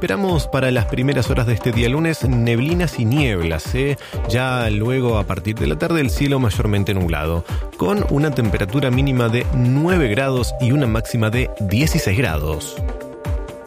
esperamos para las primeras horas de este día lunes neblinas y nieblas, ya luego a partir de la tarde el cielo mayormente nublado, con una temperatura mínima de 9 grados y una máxima de 16 grados.